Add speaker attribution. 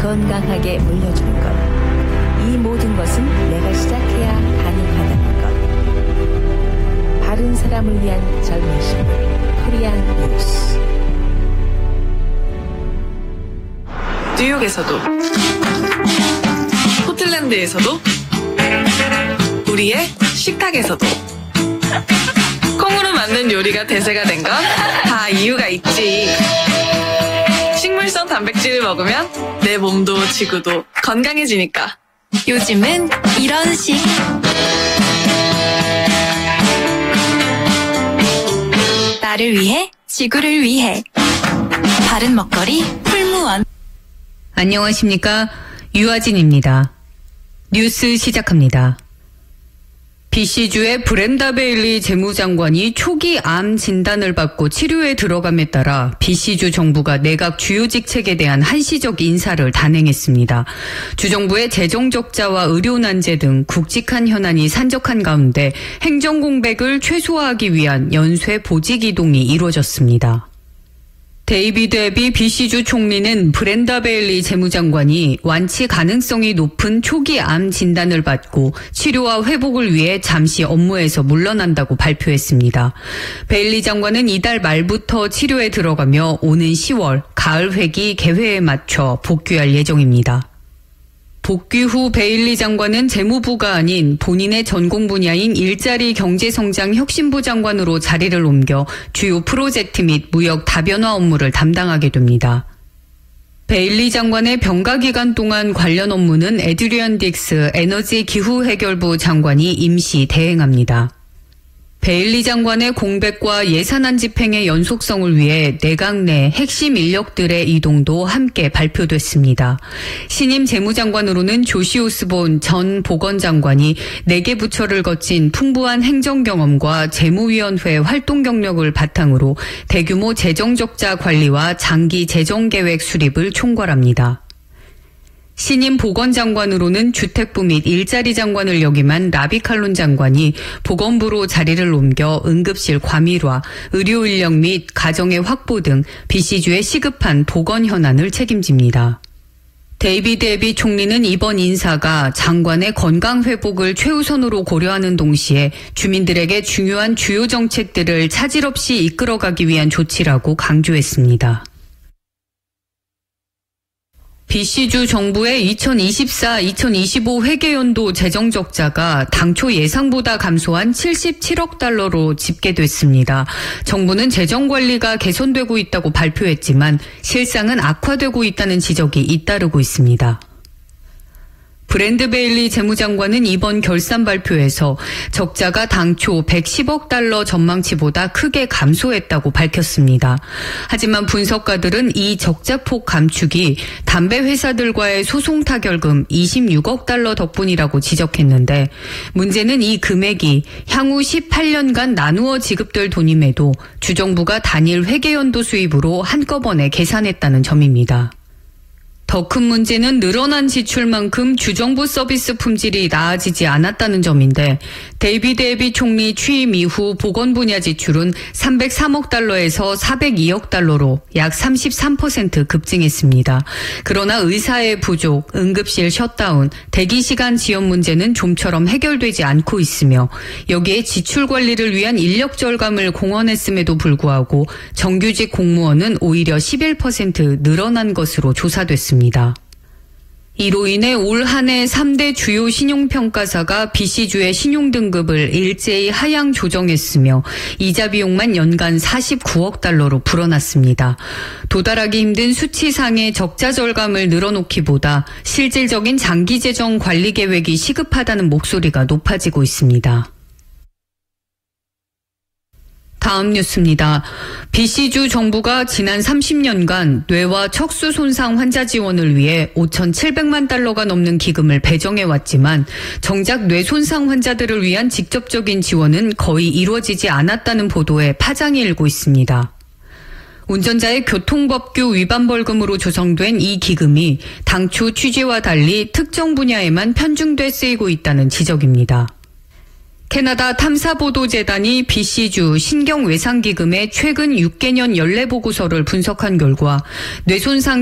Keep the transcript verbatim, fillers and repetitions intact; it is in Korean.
Speaker 1: 건강하게 물려주는 것. 이 모든 것은 내가 시작해야 가능하다는 것. 바른 사람을 위한 젊은 신문 코리안 뉴스.
Speaker 2: 뉴욕에서도, 포틀랜드에서도, 우리의 식탁에서도 콩으로 만든 요리가 대세가 된 건 다 이유가 있지. 식물성 단백질을 먹으면 내 몸도 지구도 건강해지니까.
Speaker 3: 요즘은 이런 식. 나를 위해, 지구를 위해. 바른 먹거리 풀무원.
Speaker 4: 안녕하십니까? 유아진입니다. 뉴스 시작합니다. 비씨주의 브렌다 베일리 재무장관이 초기 암 진단을 받고 치료에 들어감에 따라 비씨주 정부가 내각 주요 직책에 대한 한시적 인사를 단행했습니다. 주정부의 재정 적자와 의료 난제 등 굵직한 현안이 산적한 가운데 행정 공백을 최소화하기 위한 연쇄 보직 이동이 이루어졌습니다. 데이비드 애비 비씨주 총리는 브렌다 베일리 재무장관이 완치 가능성이 높은 초기 암 진단을 받고 치료와 회복을 위해 잠시 업무에서 물러난다고 발표했습니다. 베일리 장관은 이달 말부터 치료에 들어가며 오는 시월 가을 회기 개회에 맞춰 복귀할 예정입니다. 복귀 후 베일리 장관은 재무부가 아닌 본인의 전공 분야인 일자리 경제성장 혁신부 장관으로 자리를 옮겨 주요 프로젝트 및 무역 다변화 업무를 담당하게 됩니다. 베일리 장관의 병가 기간 동안 관련 업무는 에드리언 딕스 에너지 기후 해결부 장관이 임시 대행합니다. 베일리 장관의 공백과 예산안 집행의 연속성을 위해 내각 내 핵심 인력들의 이동도 함께 발표됐습니다. 신임 재무장관으로는 조시 오스본 전 보건장관이 네 개 부처를 거친 풍부한 행정 경험과 재무위원회 활동 경력을 바탕으로 대규모 재정적자 관리와 장기 재정계획 수립을 총괄합니다. 신임 보건장관으로는 주택부 및 일자리 장관을 역임한 라비 칼론 장관이 보건부로 자리를 옮겨 응급실 과밀화, 의료 인력 및 가정의 확보 등 비씨주의 시급한 보건 현안을 책임집니다. 데이비드 애비 총리는 이번 인사가 장관의 건강 회복을 최우선으로 고려하는 동시에 주민들에게 중요한 주요 정책들을 차질 없이 이끌어가기 위한 조치라고 강조했습니다. 비씨주 정부의 이천이십사 이천이십오 회계연도 재정적자가 당초 예상보다 감소한 칠십칠억 달러로 집계됐습니다. 정부는 재정관리가 개선되고 있다고 발표했지만 실상은 악화되고 있다는 지적이 잇따르고 있습니다. 브렌드 베일리 재무장관은 이번 결산 발표에서 적자가 당초 백십억 달러 전망치보다 크게 감소했다고 밝혔습니다. 하지만 분석가들은 이 적자폭 감축이 담배 회사들과의 소송 타결금 이십육억 달러 덕분이라고 지적했는데 문제는 이 금액이 향후 십팔 년간 나누어 지급될 돈임에도 주정부가 단일 회계연도 수입으로 한꺼번에 계산했다는 점입니다. 더 큰 문제는 늘어난 지출만큼 주정부 서비스 품질이 나아지지 않았다는 점인데 데이비드 애비 총리 취임 이후 보건 분야 지출은 삼백삼억 달러에서 사백이억 달러로 약 삼십삼 퍼센트 급증했습니다. 그러나 의사의 부족, 응급실 셧다운, 대기시간 지연 문제는 좀처럼 해결되지 않고 있으며 여기에 지출 관리를 위한 인력 절감을 공언했음에도 불구하고 정규직 공무원은 오히려 십일 퍼센트 늘어난 것으로 조사됐습니다. 이로 인해 올 한 해 삼 대 주요 신용평가사가 비씨주의 신용등급을 일제히 하향 조정했으며 이자 비용만 연간 사십구억 달러로 불어났습니다. 도달하기 힘든 수치상의 적자 절감을 늘어놓기보다 실질적인 장기재정 관리 계획이 시급하다는 목소리가 높아지고 있습니다. 다음 뉴스입니다. 비씨주 정부가 지난 삼십 년간 뇌와 척수 손상 환자 지원을 위해 오천칠백만 달러가 넘는 기금을 배정해왔지만 정작 뇌 손상 환자들을 위한 직접적인 지원은 거의 이루어지지 않았다는 보도에 파장이 일고 있습니다. 운전자의 교통법규 위반 벌금으로 조성된 이 기금이 당초 취지와 달리 특정 분야에만 편중돼 쓰이고 있다는 지적입니다. 캐나다 탐사보도재단이 비씨주 신경외상기금의 최근 육 개년 연례보고서를 분석한 결과 뇌손상